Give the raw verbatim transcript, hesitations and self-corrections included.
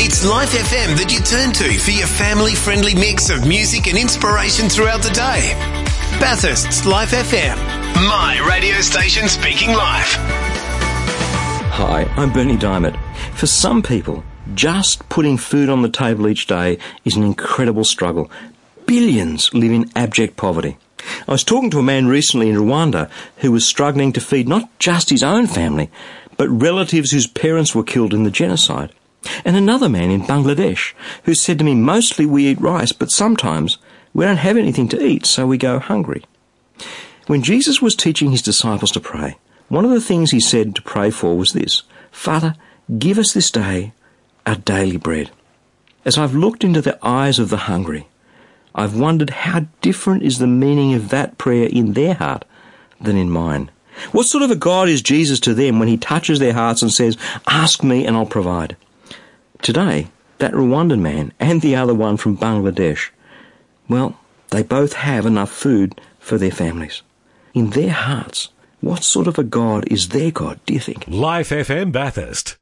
It's Life F M that you turn to for your family-friendly mix of music and inspiration throughout the day. Bathurst's Life F M, my radio station speaking life. Hi, I'm Bernie Diamond. For some people, just putting food on the table each day is an incredible struggle. Billions live in abject poverty. I was talking to a man recently in Rwanda who was struggling to feed not just his own family, but relatives whose parents were killed in the genocide. And another man in Bangladesh who said to me, mostly we eat rice, but sometimes we don't have anything to eat, so we go hungry. When Jesus was teaching his disciples to pray, one of the things he said to pray for was this: Father, give us this day our daily bread. As I've looked into the eyes of the hungry, I've wondered how different is the meaning of that prayer in their heart than in mine. What sort of a God is Jesus to them when he touches their hearts and says, ask me and I'll provide? Today, that Rwandan man and the other one from Bangladesh, well, they both have enough food for their families. In their hearts, what sort of a God is their God, do you think? Life F M Bathurst.